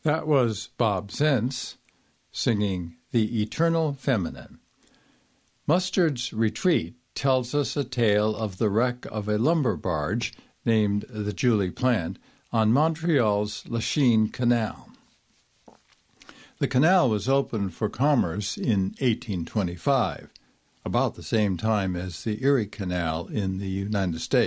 That was Bob Zentz singing The Eternal Feminine. Mustard's Retreat tells us a tale of the wreck of a lumber barge named the Julie Plant on Montreal's Lachine Canal. The canal was opened for commerce in 1825, about the same time as the Erie Canal in the United States.